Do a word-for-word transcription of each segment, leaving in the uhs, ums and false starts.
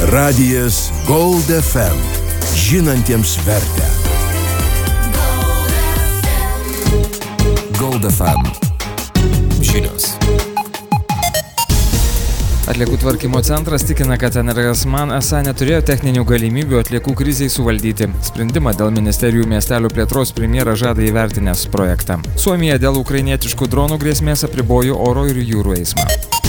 Radijas Gold F M. Žinantiems vertę. Gold F M. Žinios. Atliekų tvarkymo centras tikina, kad Energasman esą neturėjo techninių galimybių atliekų krizei suvaldyti. Sprendimą dėl ministerijų miestelių plėtros premjeras žada įvertinęs projektą. Suomija dėl ukrainietiškų dronų grėsmės apribojo oro ir jūrų eismą.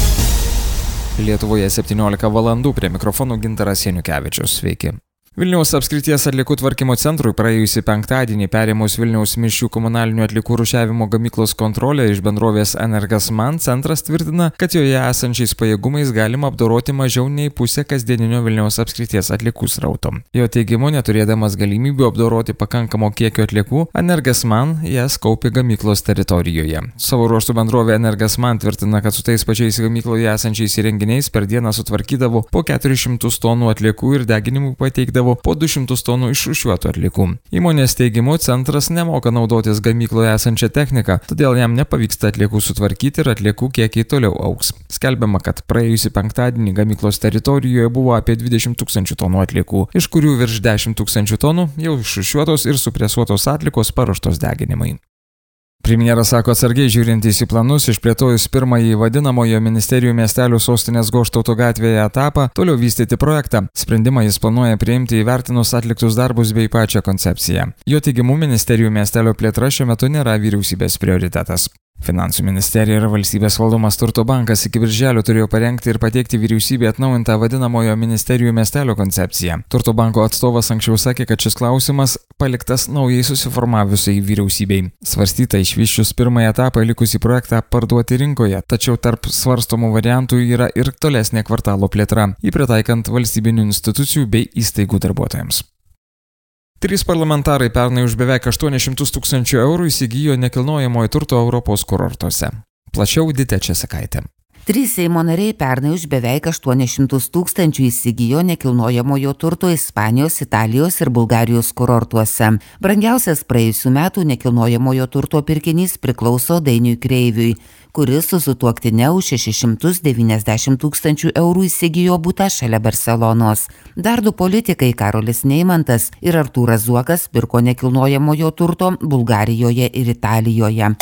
Lietuvoje septyniolika valandų, prie mikrofonų Gintaras Janukevičius. Sveiki. Vilniaus apskrities atliekų tvarkymo centrui praėjusį penktadienį perėmus Vilniaus mišrių komunalinių atliekų rūšiavimo gamyklos kontrolę iš bendrovės Energasman, centras tvirtina, kad joje esančiais pajėgumais galima apdoroti mažiau nei pusę kasdieninio Vilniaus apskrities atliekų srauto. Jo teigimu, neturėdamas galimybių apdoroti pakankamo kiekio atliekų, Energasman jas kaupė gamyklos teritorijoje. Savo ruožtų bendrovė Energasman tvirtina, kad su tais pačiais gamykloje esančiais įrenginiais per dieną sutvarkydavo po keturis šimtus tonų atliekų ir deginimui pateikdavo po du šimtus tonų išrūšiuotų atliekų. Įmonės teigimu, centras nemoka naudotis gamykloje esančią techniką, todėl jam nepavyksta atliekų sutvarkyti ir atliekų kiekiai toliau augs. Skelbiama, kad praėjusį penktadienį gamyklos teritorijoje buvo apie dvidešimt tūkstančių tonų atliekų, iš kurių virš dešimt tūkstančių tonų jau išrūšiuotos ir supresuotos atliekos paruoštos deginimui. Premjeras sako atsargiai žiūrintys į planus, išplėtojus pirmąjį vadinamojo ministerijų miestelių sostinės Goštauto gatvėje etapą, toliau vystyti projektą. Sprendimą jis planuoja priimti įvertinus atliktus darbus bei pačią koncepciją. Jo teigimu, ministerijų miestelio plėtra šiuo metu nėra vyriausybės prioritetas. Finansų ministerija ir valstybės valdomas Turto bankas iki birželio turėjo parengti ir pateikti vyriausybei atnaujintą vadinamojo ministerijų miestelio koncepciją. Turto banko atstovas anksčiau sakė, kad šis klausimas paliktas naujai susiformavusiai vyriausybei. Svarstyta išvysčius pirmąjį etapą likusį projektą parduoti rinkoje, tačiau tarp svarstomų variantų yra ir tolesnė kvartalo plėtra, jį pritaikant valstybinių institucijų bei įstaigų darbuotojams. Trys parlamentarai pernai už beveik aštuonis šimtus tūkstančių eurų įsigijo nekilnojamojo turto Europos kurortuose. Plačiau Ditė Česakaitė. Trys Seimo nariai pernai už beveik aštuonis šimtus tūkstančių įsigijo nekilnojamojo turto Ispanijos, Italijos ir Bulgarijos kurortuose. Brangiausias praėjusių metų nekilnojamojo turto pirkinys priklauso Dainiui Kreiviui, kuris su sutuoktine už šešis šimtus devyniasdešimt tūkstančių eurų įsigijo butą šalia Barselonos. Dar du politikai, Karolis Neimantas ir Artūras Zuokas, pirko nekilnojamojo turto Bulgarijoje ir Italijoje.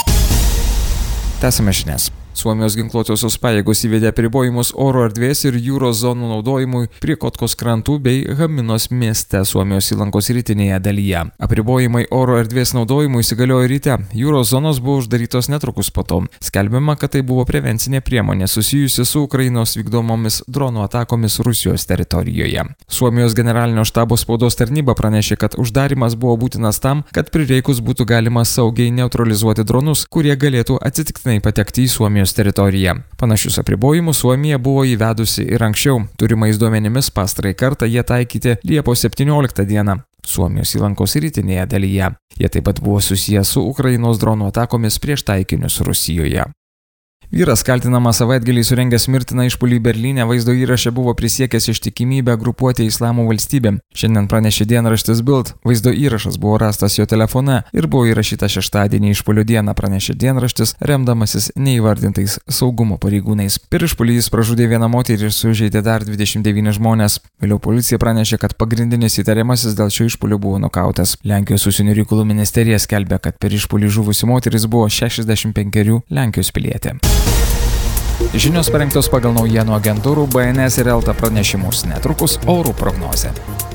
Tęsime žinias. Suomijos ginkluotosios pajėgos įvedė apribojimus oro erdvės ir jūros zonų naudojimui prie Kotkos krantų bei Haminos mieste Suomijos įlankos rytinėje dalyje. Apribojimai oro erdvės naudojimui įsigaliojo ryte, jūros zonos buvo uždarytos netrukus po to. Skelbiama, kad tai buvo prevencinė priemonė susijusi su Ukrainos vykdomomis dronų atakomis Rusijos teritorijoje. Suomijos generalinio štabo spaudos tarnyba pranešė, kad uždarimas buvo būtinas tam, kad prireikus būtų galima saugiai neutralizuoti dronus, kurie galėtų atsitiktinai patekti į Suomijos teritoriją. Panašius apribojimus Suomija buvo įvedusi ir anksčiau. Turimais duomenimis pastarąjį kartą jie taikyti Liepos septynioliktą dieną Suomijos įlankos rytinėje dalyje. Jie taip pat buvo susijęs su Ukrainos dronų atakomis prieš taikinius Rusijoje. Vyras kaltinamas savaitgalį surengęs mirtiną išpuolį Berlyne vaizdo įraše buvo prisiekęs ištikimybę grupuotė Islamo valstybė. Šiandien pranešė dienraštis Bild. Vaizdo įrašas buvo rastas jo telefone ir buvo įrašytas šeštadienį išpuolio dieną, pranešė dienraštis, remdamasis neįvardintais saugumo pareigūnais. Per išpuolį jis pražudė vieną moterį ir sužeidė dar dvidešimt devynis žmonės. Vėliau policija pranešė, kad pagrindinis įtariamasis dėl šio išpuolio buvo nukautas. Lenkijos užsienio reikalų ministerija skelbia, kad per išpuolį žuvusi moteris buvo šešiasdešimt penkerių Lenkijos pilietė. Žinios parengtos pagal naujienų agentūrų B N S ir Elta pranešimus. Netrukus orų prognozė.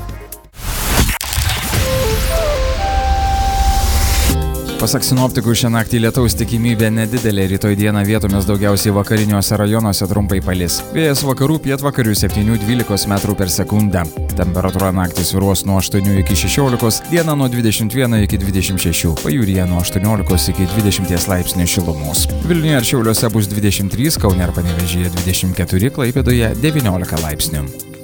Pasak sinoptikų, šią naktį lietaus tikimybė nedidelė, rytoj dieną vietomis daugiausiai vakariniuose rajonuose trumpai palis. Vėjas vakarų pietvakarių septyni dvylika metrų per sekundę. Temperatūra naktį svyruos nuo aštuonių iki šešiolikos, dieną nuo dvidešimt vieno iki dvidešimt šešių, pajūryje nuo aštuoniolikos iki dvidešimties laipsnių šilumos. Vilniuje ir Šiauliuose bus dvidešimt trys, Kaune ir Panevėžyje dvidešimt keturi, Klaipėdoje devyniolika laipsnių.